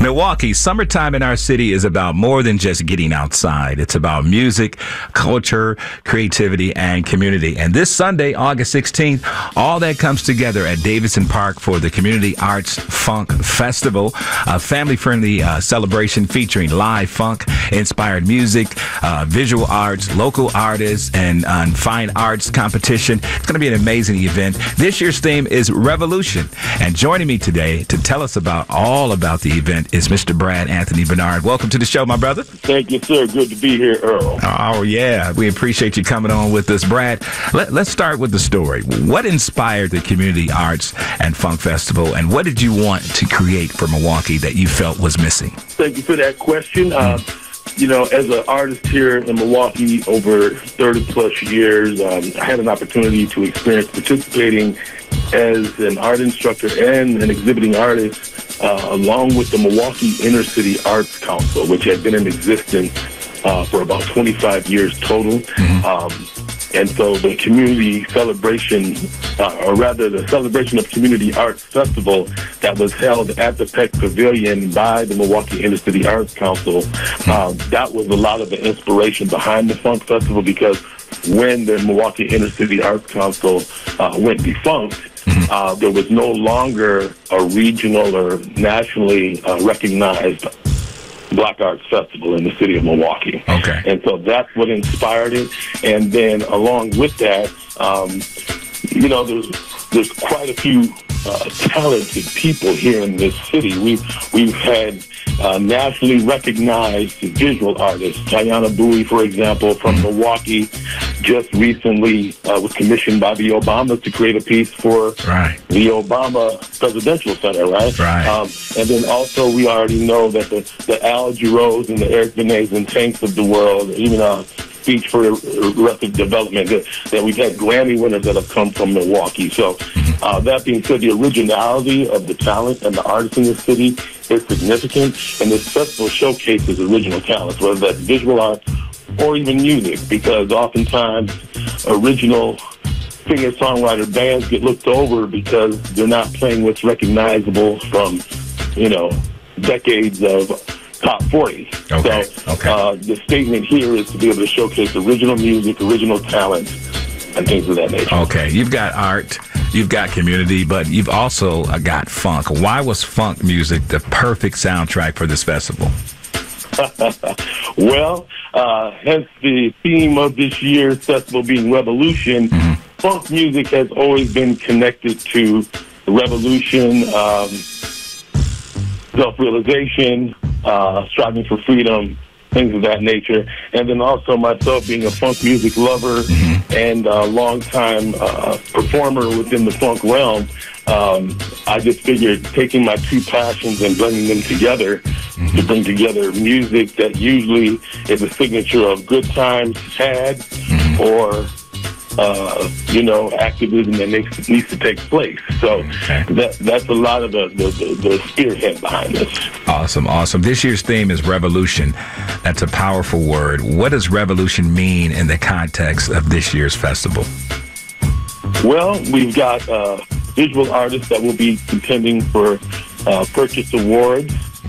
Milwaukee, summertime in our city is about more than just getting outside. It's about music, culture, creativity, and community. And this Sunday, August 16th, all that comes together at Davidson Park for the Community Arts Funk Festival, a family-friendly celebration featuring live funk-inspired music, visual arts, local artists, and fine arts competition. It's going to be an amazing event. This year's theme is Revolution. And joining me today to tell us all about the event is Mr. Brad Anthony Bernard. Welcome to the show, my brother. Thank you, sir. Good to be here, Earl. Oh, yeah. We appreciate you coming on with us, Brad. Let's start with the story. What inspired the Community Arts and Funk Festival, and what did you want to create for Milwaukee that you felt was missing? Thank you for that question. You know, as an artist here in Milwaukee over 30-plus years, I had an opportunity to experience participating as an art instructor and an exhibiting artist, along with the Milwaukee Inner City Arts Council, which had been in existence for about 25 years total. And so the community celebration, or rather the Celebration of Community Arts Festival that was held at the Peck Pavilion by the Milwaukee Inner City Arts Council, that was a lot of the inspiration behind the Funk Festival, because when the Milwaukee Inner City Arts Council went defunct, there was no longer a regional or nationally recognized Black Arts Festival in the city of Milwaukee. Okay. And so that's what inspired it. And then along with that, you know, there's quite a few talented people here in this city. We've had nationally recognized visual artists. Tiana Bowie, for example, from Milwaukee, just recently was commissioned by the Obamas to create a piece for the Obama Presidential Center, right? And then also we already know that the Al Jarreaus and the Eric Benets and Tanks of the world, even Speech for Arrested Development, that we've had Grammy winners that have come from Milwaukee. So that being said, the originality of the talent and the artists in the city is significant, and this festival showcases original talents, whether that's visual arts or even music, because oftentimes original singer-songwriter bands get looked over because they're not playing what's recognizable from, you know, decades of top 40. Okay. So the statement here is to be able to showcase original music, original talent, and things of that nature. Okay. You've got art, you've got community, but you've also got funk. Why was funk music the perfect soundtrack for this festival? Well, hence the theme of this year's festival being Revolution. Funk music has always been connected to revolution, self-realization, striving for freedom, things of that nature. And then also myself being a funk music lover and a longtime performer within the funk realm, I just figured taking my two passions and blending them together to bring together music that usually is a signature of good times had or you know, activism that needs to take place. So that's a lot of the spearhead behind this. Awesome. This year's theme is Revolution. That's a powerful word. What does revolution mean in the context of this year's festival? Well, we've got visual artists that will be contending for Purchase Awards.